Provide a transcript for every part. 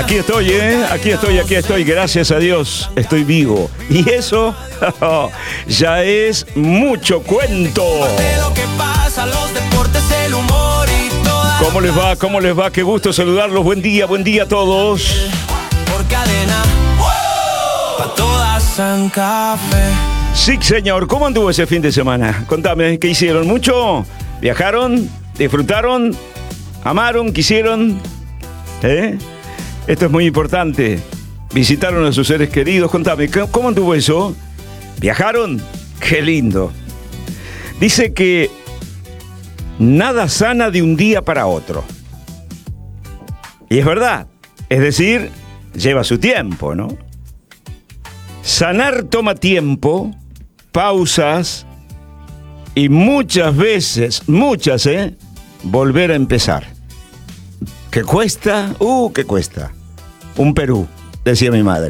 Aquí estoy, aquí estoy, gracias a Dios, estoy vivo. Y eso ya es mucho cuento. ¿Cómo les va? ¿Cómo les va? Qué gusto saludarlos. Buen día a todos. Por cadena, pa' todas San Café. Sí, señor. ¿Cómo anduvo ese fin de semana? Contame, ¿qué hicieron? ¿Mucho? ¿Viajaron? ¿Disfrutaron? ¿Amaron? ¿Quisieron? Esto es muy importante. ¿Visitaron a sus seres queridos? Contame, ¿cómo anduvo eso? ¿Viajaron? ¡Qué lindo! Dice que nada sana de un día para otro. Y es verdad. Es decir, lleva su tiempo, ¿no? Sanar toma tiempo, pausas y muchas veces, volver a empezar. ¿Qué cuesta? ¿Qué cuesta? Un Perú, decía mi madre.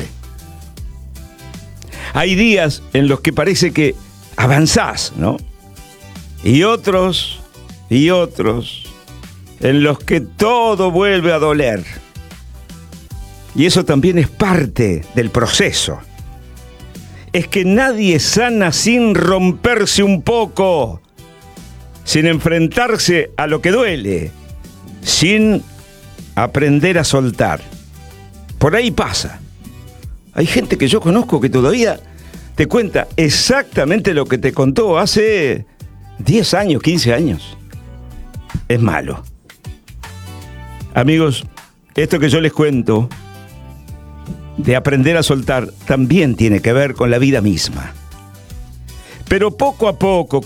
Hay días en los que parece que avanzás, ¿no? Y otros, en los que todo vuelve a doler. Y eso también es parte del proceso. Es que nadie sana sin romperse un poco, sin enfrentarse a lo que duele, sin aprender a soltar. Por ahí pasa. Hay gente que yo conozco que todavía te cuenta exactamente lo que te contó hace 10 años, 15 años. Es malo. Amigos, esto que yo les cuento de aprender a soltar también tiene que ver con la vida misma. Pero poco a poco,